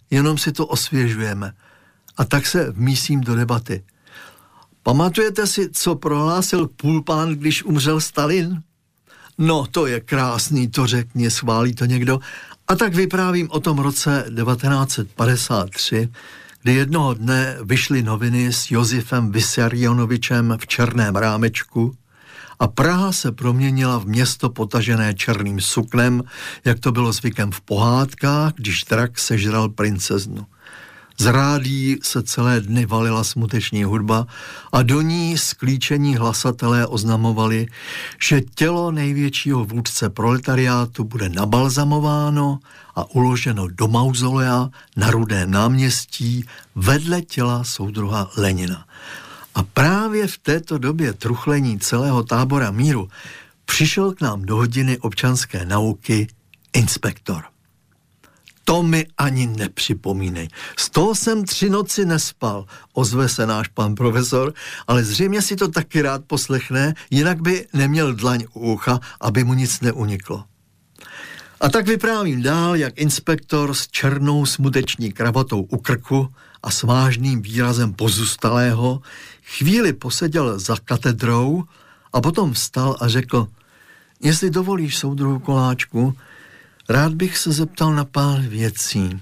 jenom si to osvěžujeme. A tak se vmísím do debaty. Pamatujete si, co prohlásil Pulpán, když umřel Stalin? No, to je krásný, to řekni, schválí to někdo. A tak vyprávím o tom roce 1953, kdy jednoho dne vyšly noviny s Josifem Vissarionovičem v černém rámečku a Praha se proměnila v město potažené černým suknem, jak to bylo zvykem v pohádkách, když drak sežral princeznu. Z rádií se celé dny valila smuteční hudba a do ní sklíčení hlasatelé oznamovali, že tělo největšího vůdce proletariátu bude nabalzamováno a uloženo do mauzolea na Rudém náměstí vedle těla soudruha Lenina. A právě v této době truchlení celého tábora míru přišel k nám do hodiny občanské nauky inspektor. To mi ani nepřipomínej. Z toho jsem 3 noci nespal, ozve se náš pan profesor, ale zřejmě si to taky rád poslechne, jinak by neměl dlaň u ucha, aby mu nic neuniklo. A tak vyprávím dál, jak inspektor s černou smuteční kravatou u krku a s vážným výrazem pozůstalého chvíli poseděl za katedrou a potom vstal a řekl, jestli dovolíš, soudruhu Koláčku, rád bych se zeptal na pár věcí.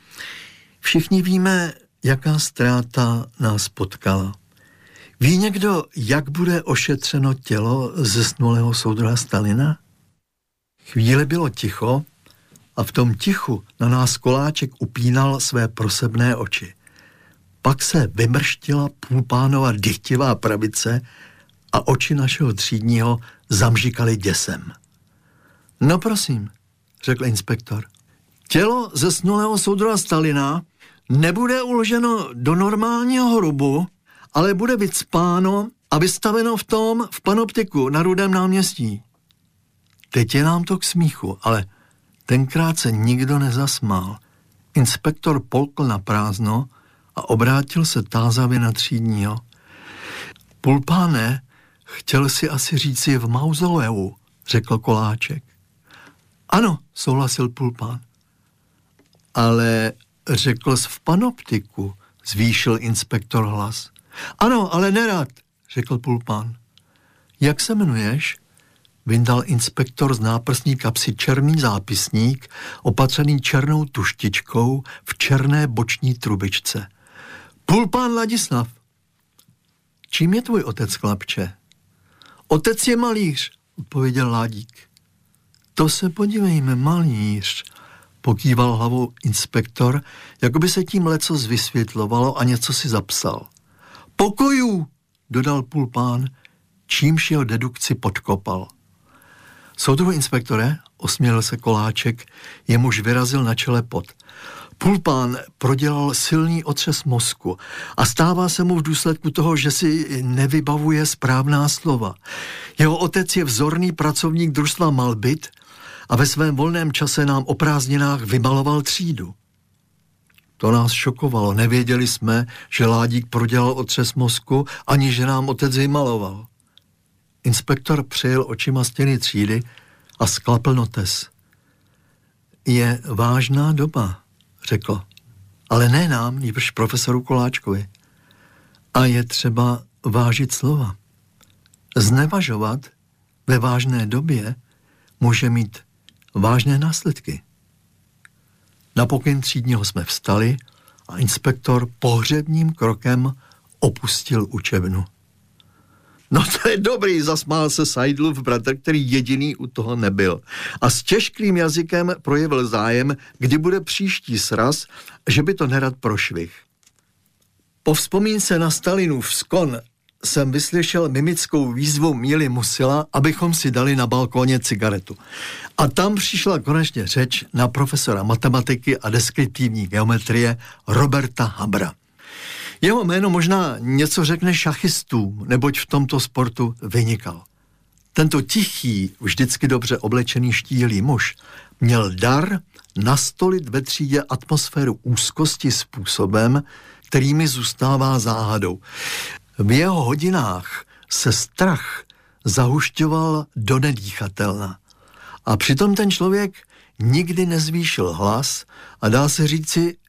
Všichni víme, jaká ztráta nás potkala. Ví někdo, jak bude ošetřeno tělo zesnulého soudruha Stalina? Chvíli bylo ticho a v tom tichu na nás Koláček upínal své prosebné oči. Pak se vymrštila Pulpánova dychtivá pravice a oči našeho třídního zamžikaly děsem. No prosím, řekl inspektor. Tělo zesnulého soudruha Stalina nebude uloženo do normálního hrobu, ale bude vycpáno a vystaveno v panoptiku na Rudém náměstí. Teď je nám to k smíchu, ale tenkrát se nikdo nezasmál. Inspektor polkl na prázdno a obrátil se tázavě na třídního. Pulpáne, chtěl si asi říci v mauzoleu, řekl Koláček. Ano, souhlasil Pulpán. Ale řekl jsi v panoptiku, zvýšil inspektor hlas. Ano, ale nerad, řekl Pulpán. Jak se jmenuješ? Vyndal inspektor z náprsní kapsy černý zápisník, opatřený černou tuštičkou v černé boční trubičce. Pulpán Ladislav. Čím je tvůj otec, chlapče? Otec je malíř, odpověděl Ládík. To se podívejme, malíř, pokýval hlavou inspektor, jako by se tím lecos vysvětlovalo a něco si zapsal. Pokojů, dodal Pulpán, čímž jeho dedukci podkopal. Soudruhu inspektore, osmělil se Koláček, jemuž vyrazil na čele pot. Pulpán prodělal silný otřes mozku a stává se mu v důsledku toho, že si nevybavuje správná slova. Jeho otec je vzorný pracovník družstva Malbit a ve svém volném čase nám o prázdninách vymaloval třídu. To nás šokovalo, nevěděli jsme, že Ládík prodělal otřes mozku, ani že nám otec vymaloval. Inspektor přejel očima stěny třídy a sklapl notes. Je vážná doba, řekl, ale ne nám, nýbrž profesoru Koláčkovi. A je třeba vážit slova. Znevažovat ve vážné době může mít vážné následky. Na pokyn třídního jsme vstali a inspektor pohřebním krokem opustil učebnu. No to je dobrý, zasmál se Seidlův bratr, který jediný u toho nebyl. A s těžkým jazykem projevil zájem, kdy bude příští sraz, že by to nerad prošvih. Po vzpomínce na Stalinův skon jsem vyslyšel mimickou výzvu Míly Musila, abychom si dali na balkóně cigaretu. A tam přišla konečně řeč na profesora matematiky a deskriptivní geometrie Roberta Habra. Jeho jméno možná něco řekne šachistům, neboť v tomto sportu vynikal. Tento tichý, vždycky dobře oblečený štíhlý muž měl dar nastolit ve třídě atmosféru úzkosti způsobem, který mi zůstává záhadou. V jeho hodinách se strach zahušťoval do nedýchatelna. A přitom ten člověk nikdy nezvýšil hlas a dá se říci,